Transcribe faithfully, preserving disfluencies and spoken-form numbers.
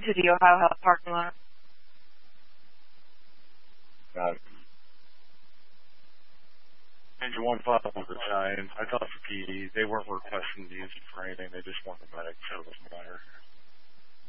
to the Ohio Health parking lot. Got it. Engine one five was the Giants. I talked to P E. They weren't requesting to use it for anything. They just wanted the medic, so it doesn't matter.